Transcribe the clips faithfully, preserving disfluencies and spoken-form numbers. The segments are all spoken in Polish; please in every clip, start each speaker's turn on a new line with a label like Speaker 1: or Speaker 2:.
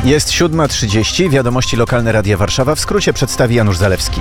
Speaker 1: Jest siódma trzydzieści, wiadomości lokalne Radia Warszawa. W skrócie przedstawi Janusz Zalewski.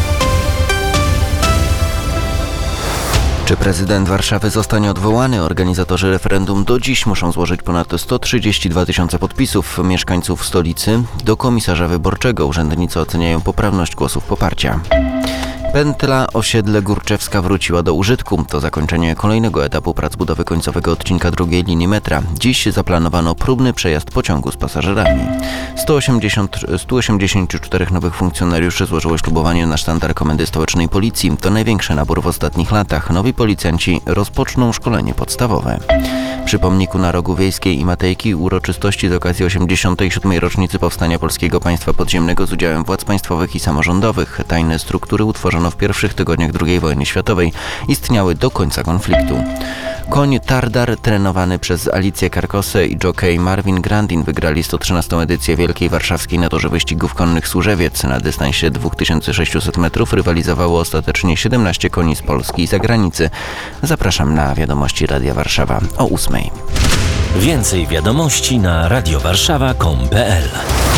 Speaker 2: Czy prezydent Warszawy zostanie odwołany? Organizatorzy referendum do dziś muszą złożyć ponad sto trzydzieści dwa tysiące podpisów mieszkańców stolicy do komisarza wyborczego. Urzędnicy oceniają poprawność głosów poparcia. Pętla Osiedle Górczewska wróciła do użytku. To zakończenie kolejnego etapu prac budowy końcowego odcinka drugiej linii metra. Dziś zaplanowano próbny przejazd pociągu z pasażerami. sto osiemdziesiąt, sto osiemdziesiąt cztery nowych funkcjonariuszy złożyło ślubowanie na sztandar Komendy Stołecznej Policji. To największy nabór w ostatnich latach. Nowi policjanci rozpoczną szkolenie podstawowe. Przy pomniku na Rogu Wiejskiej i Matejki uroczystości z okazji osiemdziesiątej siódmej rocznicy powstania Polskiego Państwa Podziemnego z udziałem władz państwowych i samorządowych. Tajne struktury utworzono w pierwszych tygodniach drugiej wojny światowej. Istniały do końca konfliktu. Koń Tardar, trenowany przez Alicję Karkosę i jockey Marvin Grandin, wygrali sto trzynastą edycję Wielkiej Warszawskiej na torze wyścigów konnych Służewiec. Na dystansie dwa tysiące sześćset metrów rywalizowało ostatecznie siedemnaście koni z Polski i zagranicy. Zapraszam na wiadomości Radia Warszawa o ósmej.
Speaker 3: Więcej wiadomości na radiowarszawa kropka com kropka pe el.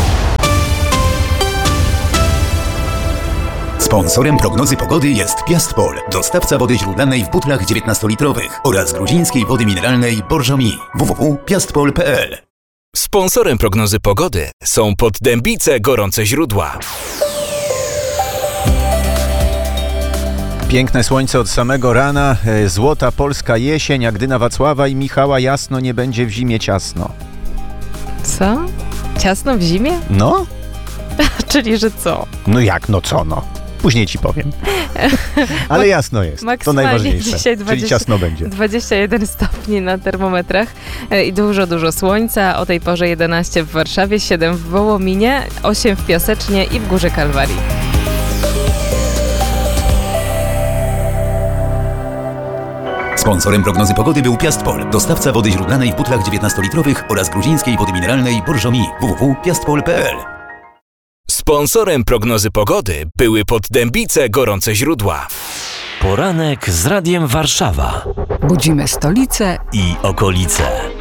Speaker 4: Sponsorem prognozy pogody jest Piastpol, dostawca wody źródlanej w butlach dziewiętnastolitrowych oraz gruzińskiej wody mineralnej Borżomi. w w w kropka piastpol kropka pe el.
Speaker 5: Sponsorem prognozy pogody są Poddębice Gorące Źródła.
Speaker 1: Piękne słońce od samego rana, złota polska jesień, a gdy na Wacława i Michała jasno, nie będzie w zimie ciasno.
Speaker 6: Co? Ciasno w zimie?
Speaker 1: No?
Speaker 6: Czyli, że co?
Speaker 1: No jak, no co no? Później ci powiem. Ale jasno jest, to najważniejsze,
Speaker 6: dzisiaj dwadzieścia,
Speaker 1: czyli ciasno będzie.
Speaker 6: dwadzieścia jeden stopni na termometrach i dużo, dużo słońca. O tej porze jedenaście w Warszawie, siedem w Wołominie, osiem w Piasecznie i w Górze Kalwarii.
Speaker 4: Sponsorem prognozy pogody był Piastpol, dostawca wody źródlanej w butlach dziewiętnastolitrowych oraz gruzińskiej wody mineralnej Borżomi. w w w kropka piastpol kropka pe el.
Speaker 5: Sponsorem prognozy pogody były Poddębice Gorące Źródła.
Speaker 3: Poranek z Radiem Warszawa.
Speaker 7: Budzimy stolicę
Speaker 3: I okolice.